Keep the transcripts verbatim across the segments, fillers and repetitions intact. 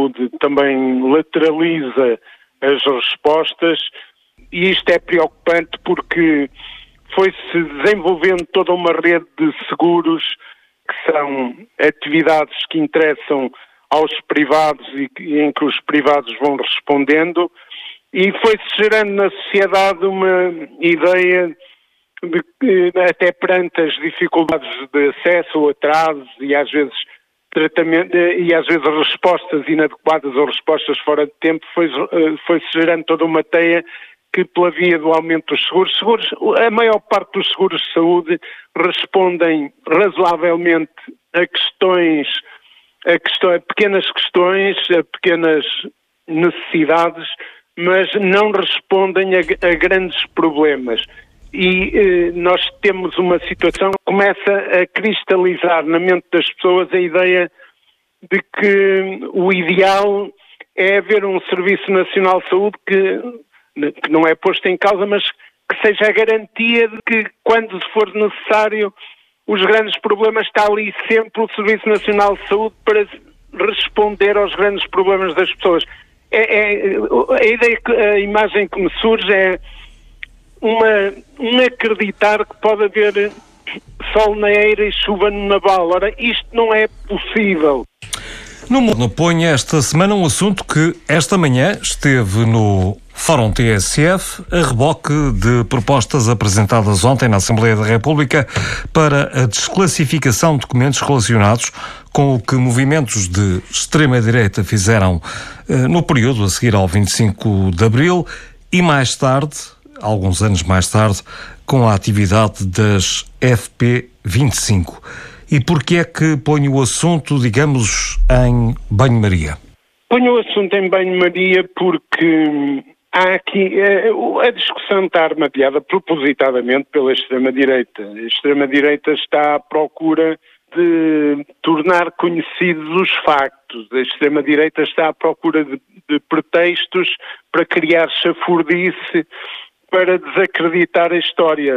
saúde também lateraliza as respostas, e isto é preocupante porque foi-se desenvolvendo toda uma rede de seguros que são atividades que interessam aos privados e em que os privados vão respondendo, e foi-se gerando na sociedade uma ideia de que, até perante as dificuldades de acesso ou atrasos e às vezes tratamento e às vezes respostas inadequadas ou respostas fora de tempo, foi, foi-se gerando toda uma teia que, pela via do aumento dos seguros, seguros, a maior parte dos seguros de saúde respondem razoavelmente a questões, a, questões, a pequenas questões, a pequenas necessidades, mas não respondem a, a grandes problemas. E eh, nós temos uma situação que começa a cristalizar na mente das pessoas a ideia de que o ideal é haver um Serviço Nacional de Saúde que, que não é posto em causa, mas que seja a garantia de que, quando for necessário os grandes problemas, está ali sempre o Serviço Nacional de Saúde para responder aos grandes problemas das pessoas. É, é, a ideia, a imagem que me surge é uma, um acreditar que pode haver sol na eira e chuva no naval. Ora, isto não é possível. No Mundo põe esta semana um assunto que esta manhã esteve no Fórum T S F, a reboque de propostas apresentadas ontem na Assembleia da República para a desclassificação de documentos relacionados com o que movimentos de extrema-direita fizeram eh, no período a seguir ao vinte e cinco de Abril e mais tarde, alguns anos mais tarde, com a atividade das F P vinte e cinco. E porquê é que põe o assunto, digamos, em banho-maria? Ponho o assunto em banho-maria porque há aqui a discussão está armadilhada propositadamente pela extrema-direita. A extrema-direita está à procura de tornar conhecidos os factos. A extrema-direita está à procura de, de pretextos para criar chafurdice, para desacreditar a história.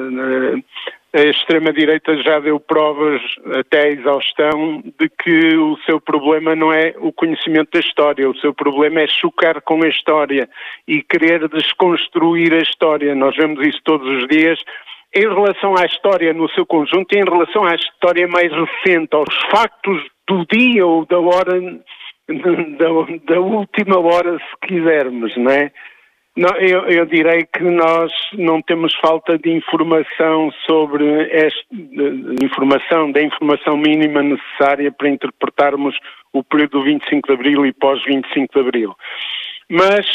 A extrema-direita já deu provas até à exaustão de que o seu problema não é o conhecimento da história, o seu problema é chocar com a história e querer desconstruir a história. Nós vemos isso todos os dias em relação à história no seu conjunto e em relação à história mais recente, aos factos do dia ou da hora, da, da última hora, se quisermos, não é? Não, eu, eu direi que nós não temos falta de informação sobre esta de informação, da informação mínima necessária para interpretarmos o período do vinte e cinco de Abril e pós-vinte e cinco de Abril. Mas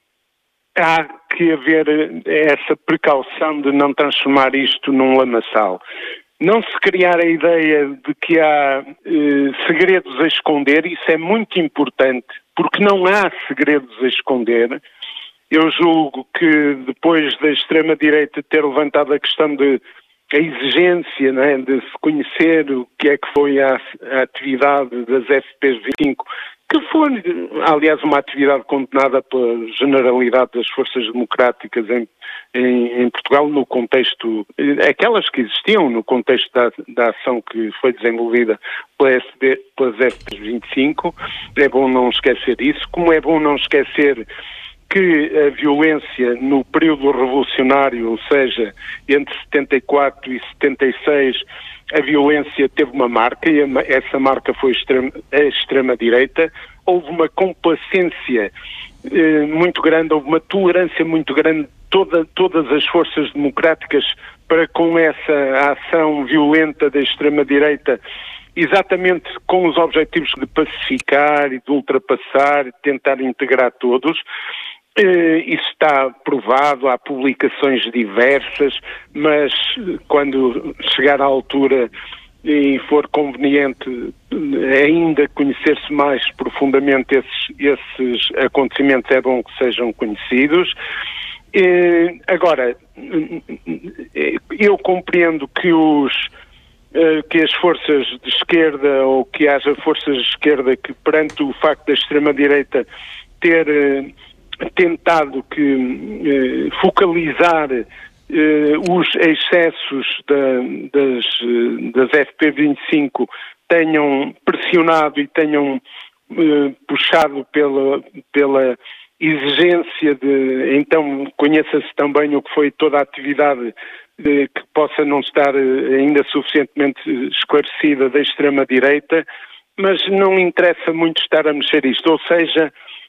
há que haver essa precaução de não transformar isto num lamaçal. Não se criar a ideia de que há eh, segredos a esconder, isso é muito importante, porque não há segredos a esconder. Eu julgo que depois da extrema-direita ter levantado a questão de a exigência, né, de se conhecer o que é que foi a, a atividade das F P vinte e cinco, que foi, aliás, uma atividade condenada pela generalidade das forças democráticas em, em, em Portugal, no contexto, aquelas que existiam no contexto da, da ação que foi desenvolvida pela S D, pelas F P vinte e cinco. É bom não esquecer isso, como é bom não esquecer que a violência no período revolucionário, ou seja, entre setenta e quatro e setenta e seis, a violência teve uma marca, e essa marca foi a extrema-direita. Houve uma complacência eh, muito grande, houve uma tolerância muito grande de toda, todas as forças democráticas para com essa ação violenta da extrema-direita, exatamente com os objetivos de pacificar e de ultrapassar, de tentar integrar todos. Uh, isso está provado, há publicações diversas, mas quando chegar à altura e for conveniente ainda conhecer-se mais profundamente esses, esses acontecimentos, é bom que sejam conhecidos. Uh, agora, eu compreendo que os que as forças de esquerda, ou que haja forças de esquerda que, perante o facto da extrema-direita ter tentado que eh, focalizar eh, os excessos da, das, das F P vinte e cinco, tenham pressionado e tenham eh, puxado pela, pela exigência de, então conheça-se também o que foi toda a atividade de, que possa não estar ainda suficientemente esclarecida da extrema-direita, mas não interessa muito estar a mexer isto, ou seja,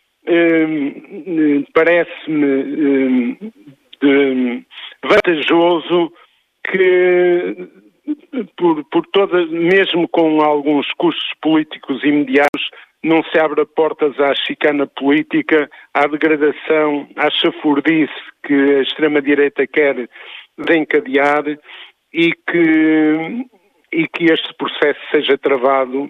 eh, parece-me eh, vantajoso que por, por toda, mesmo com alguns custos políticos imediatos, não se abra portas à chicana política, à degradação, à chafurdice que a extrema-direita quer desencadear e que, e que este processo seja travado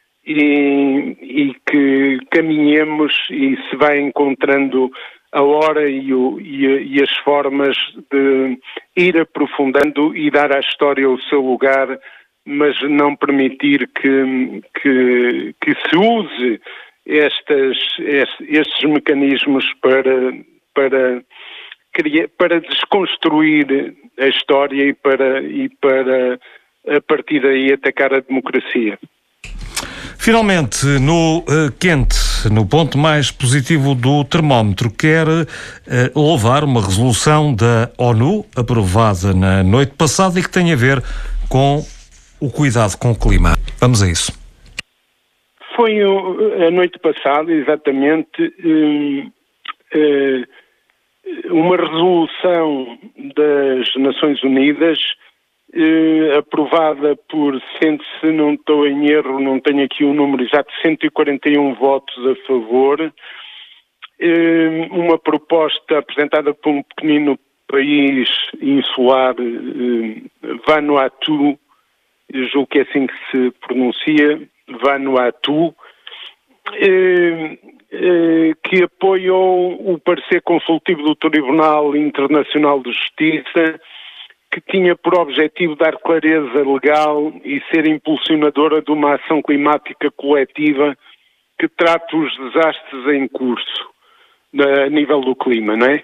e, e que caminhemos e se vai encontrando a hora e, o, e, e as formas de ir aprofundando e dar à história o seu lugar, mas não permitir que, que, que se use estas, estes mecanismos para, para, criar, para desconstruir a história e para, e para, a partir daí, atacar a democracia. Finalmente, no uh, quente, no ponto mais positivo do termómetro, quer uh, louvar uma resolução da ONU, aprovada na noite passada e que tem a ver com o cuidado com o clima. Vamos a isso. Foi a noite passada, exatamente, um, um, uma resolução das Nações Unidas Uh, aprovada por, se não estou em erro, não tenho aqui o número exato, cento e quarenta e um votos a favor, uh, uma proposta apresentada por um pequenino país insular, uh, Vanuatu, julgo que é assim que se pronuncia, Vanuatu, uh, uh, que apoiou o parecer consultivo do Tribunal Internacional de Justiça, que tinha por objetivo dar clareza legal e ser impulsionadora de uma ação climática coletiva que trate os desastres em curso a nível do clima, não é?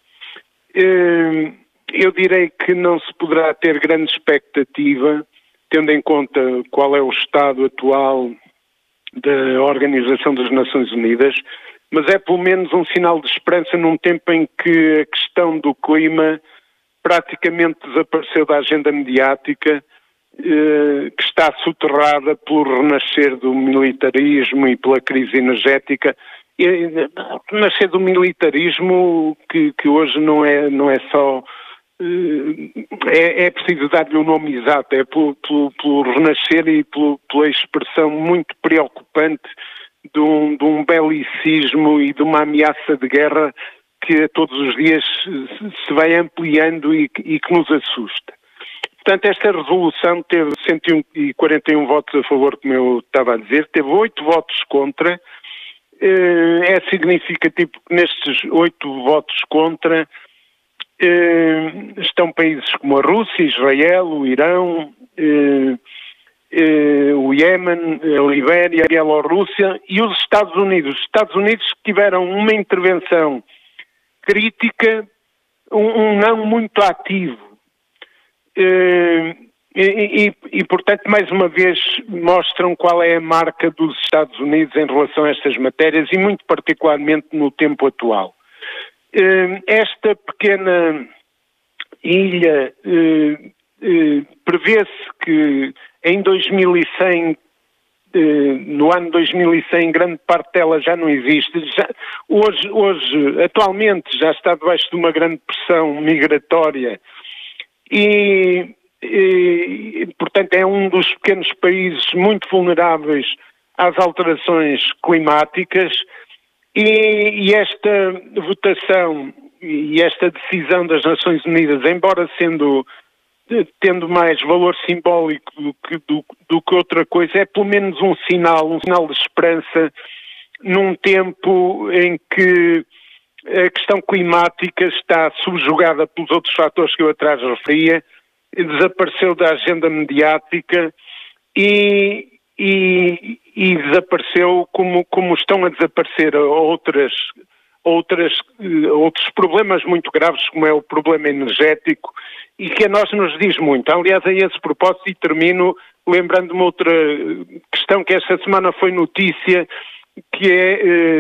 Eu direi que não se poderá ter grande expectativa, tendo em conta qual é o estado atual da Organização das Nações Unidas, mas é pelo menos um sinal de esperança num tempo em que a questão do clima praticamente desapareceu da agenda mediática, eh, que está soterrada pelo renascer do militarismo e pela crise energética. E, o renascer do militarismo que, que hoje não é, não é só... Eh, é, é preciso dar-lhe o nome exato, é pelo, pelo, pelo renascer e pelo, pela expressão muito preocupante de um, de um belicismo e de uma ameaça de guerra que todos os dias se vai ampliando e, e que nos assusta. Portanto, esta resolução teve cento e quarenta e um votos a favor, como eu estava a dizer, teve oito votos contra. É significativo que nestes oito votos contra estão países como a Rússia, Israel, o Irão, o Iémen, a Libéria, a Bielorrússia e os Estados Unidos. Os Estados Unidos tiveram uma intervenção crítica, um, um não muito ativo. Uh, e, e, e, portanto, mais uma vez mostram qual é a marca dos Estados Unidos em relação a estas matérias e muito particularmente no tempo atual. Uh, esta pequena ilha uh, uh, prevê-se que em dois mil e cem no ano dois mil e cem, grande parte dela já não existe. Já, hoje, hoje, atualmente, já está debaixo de uma grande pressão migratória e, e, portanto, é um dos pequenos países muito vulneráveis às alterações climáticas e, e esta votação e esta decisão das Nações Unidas, embora sendo... tendo mais valor simbólico do que, do, do que outra coisa, é pelo menos um sinal, um sinal de esperança num tempo em que a questão climática está subjugada pelos outros fatores que eu atrás referia, desapareceu da agenda mediática e, e, e desapareceu como, como estão a desaparecer outras, outras, outros problemas muito graves, como é o problema energético, e que a nós nos diz muito. Aliás, a esse propósito, e termino lembrando-me outra questão que esta semana foi notícia, que é